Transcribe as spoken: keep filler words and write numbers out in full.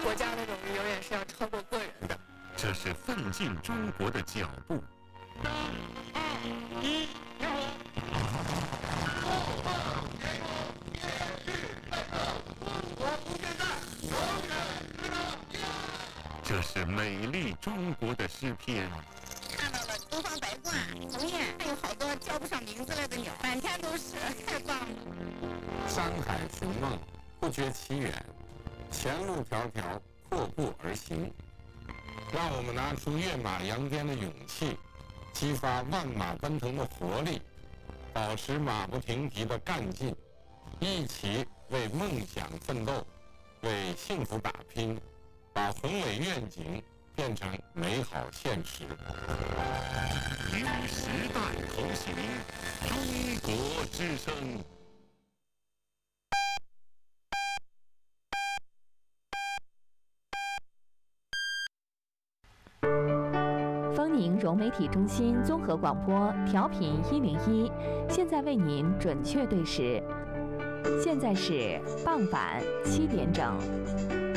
国家的荣誉永远是要超过个人的。 这是奋进中国的脚步。 三二一，点火！ 这是美丽中国的诗篇。 看到了东方白鹳、鸿雁，还有好多叫不上名字来的鸟，满天都是，太棒了！ 山海寻梦，不觉其远，前路迢迢，阔步而行。让我们拿出跃马扬鞭的勇气，激发万马奔腾的活力，保持马不停蹄的干劲，一起为梦想奋斗，为幸福打拼，把宏伟愿景变成美好现实。 与时代同行，中国之声。 丰宁融媒体中心综合广播调频一零一，现在为您准确对时，现在是傍晚七点整。